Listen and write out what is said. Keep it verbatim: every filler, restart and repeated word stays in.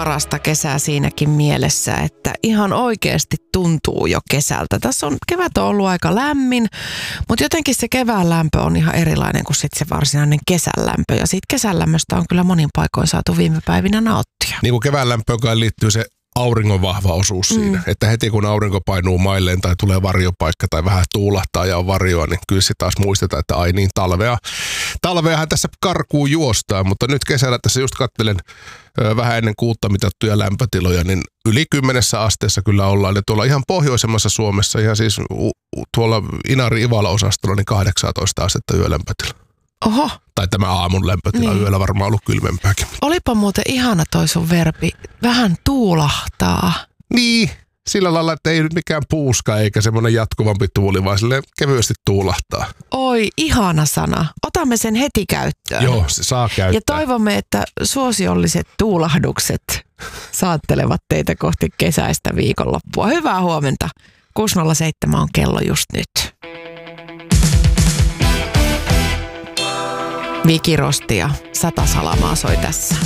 parasta kesää siinäkin mielessä, että ihan oikeasti tuntuu jo kesältä. Tässä on, kevät on ollut aika lämmin, mutta jotenkin se kevään lämpö on ihan erilainen kuin sitten se varsinainen kesän lämpö. Ja siitä kesän lämmöstä on kyllä monin paikoin saatu viime päivinä nauttia. Niin kuin kevään lämpöön kai liittyy se auringon vahva osuus siinä, mm. että heti kun aurinko painuu mailleen tai tulee varjopaikka tai vähän tuulahtaa ja on varjoa, niin kyllä se taas muistetaan, että ai niin, talvea. Talveahan tässä karkuu juostaa, mutta nyt kesällä tässä just katselen ö, vähän ennen kuutta mitattuja lämpötiloja, niin yli kymmenessä asteessa kyllä ollaan. Ja tuolla ihan pohjoisemmassa Suomessa, ihan siis u, u, tuolla Inari-Ivala-osastolla, niin kahdeksantoista astetta yölämpötila. Oho. Tai tämä aamun lämpötila, niin. Yöllä varmaan ollut kylmempääkin. Olipa muuten ihana toi sun verbi, vähän tuulahtaa. Niin, sillä lailla, että ei nyt mikään puuska eikä semmoinen jatkuvampi tuuli, vaan silleen kevyesti tuulahtaa. Oi, ihana sana. Otamme sen heti käyttöön. Joo, se saa käyttää. Ja toivomme, että suosiolliset tuulahdukset saattelevat teitä kohti kesäistä viikonloppua. Hyvää huomenta. kuusi nolla seitsemän on kello just nyt. Viki Rosti ja Sata Salamaa soi tässä.